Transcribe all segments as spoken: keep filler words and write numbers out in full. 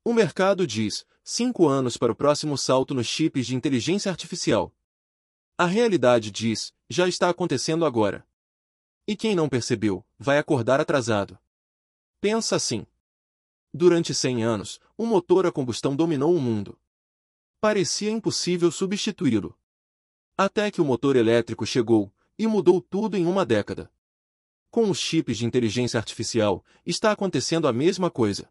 O mercado diz, cinco anos para o próximo salto nos chips de inteligência artificial. A realidade diz, já está acontecendo agora. E quem não percebeu, vai acordar atrasado. Pensa assim. Durante cem anos, o motor a combustão dominou o mundo. Parecia impossível substituí-lo. Até que o motor elétrico chegou, e mudou tudo em uma década. Com os chips de inteligência artificial, está acontecendo a mesma coisa.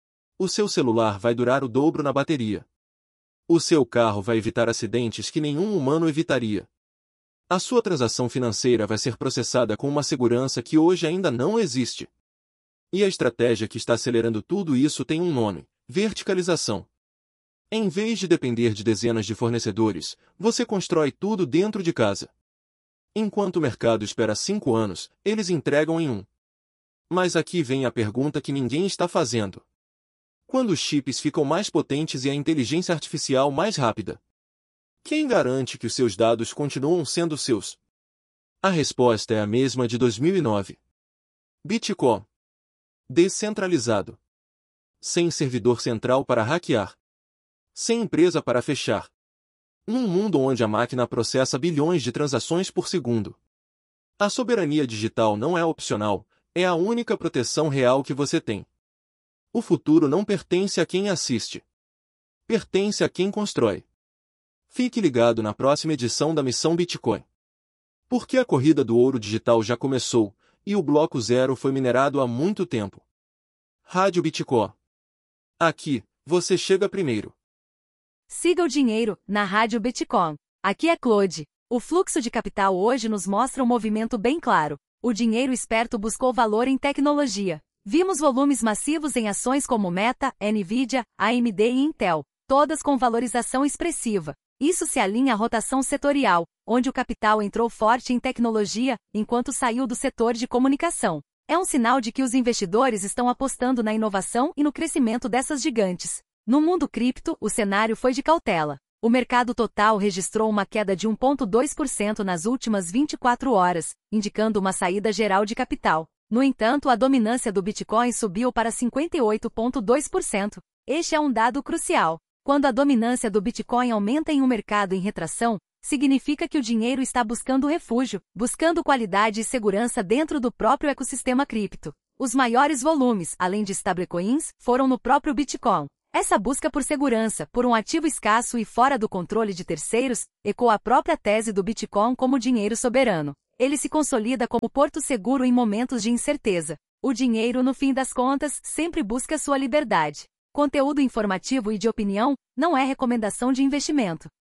O seu celular vai durar o dobro na bateria. O seu carro vai evitar acidentes que nenhum humano evitaria. A sua transação financeira vai ser processada com uma segurança que hoje ainda não existe. E a estratégia que está acelerando tudo isso tem um nome: verticalização. Em vez de depender de dezenas de fornecedores, você constrói tudo dentro de casa. Enquanto o mercado espera cinco anos, eles entregam em um. Mas aqui vem a pergunta que ninguém está fazendo. Quando os chips ficam mais potentes e a inteligência artificial mais rápida? Quem garante que os seus dados continuam sendo seus? A resposta é a mesma de dois mil e nove. Bitcoin. Descentralizado. Sem servidor central para hackear. Sem empresa para fechar. Num mundo onde a máquina processa bilhões de transações por segundo. A soberania digital não é opcional, é a única proteção real que você tem. O futuro não pertence a quem assiste. Pertence a quem constrói. Fique ligado na próxima edição da Missão Bitcoin. Porque a corrida do ouro digital já começou, e o bloco zero foi minerado há muito tempo. Rádio Bitcoin. Aqui, você chega primeiro. Siga o dinheiro, na Rádio Bitcoin. Aqui é Claude. O fluxo de capital hoje nos mostra um movimento bem claro. O dinheiro esperto buscou valor em tecnologia. Vimos volumes massivos em ações como Meta, Nvidia, A M D e Intel, todas com valorização expressiva. Isso se alinha à rotação setorial, onde o capital entrou forte em tecnologia, enquanto saiu do setor de comunicação. É um sinal de que os investidores estão apostando na inovação e no crescimento dessas gigantes. No mundo cripto, o cenário foi de cautela. O mercado total registrou uma queda de um vírgula dois por cento nas últimas vinte e quatro horas, indicando uma saída geral de capital. No entanto, a dominância do Bitcoin subiu para cinquenta e oito vírgula dois por cento. Este é um dado crucial. Quando a dominância do Bitcoin aumenta em um mercado em retração, significa que o dinheiro está buscando refúgio, buscando qualidade e segurança dentro do próprio ecossistema cripto. Os maiores volumes, além de stablecoins, foram no próprio Bitcoin. Essa busca por segurança, por um ativo escasso e fora do controle de terceiros, ecoa a própria tese do Bitcoin como dinheiro soberano. Ele se consolida como porto seguro em momentos de incerteza. O dinheiro, no fim das contas, sempre busca sua liberdade. Conteúdo informativo e de opinião, não é recomendação de investimento.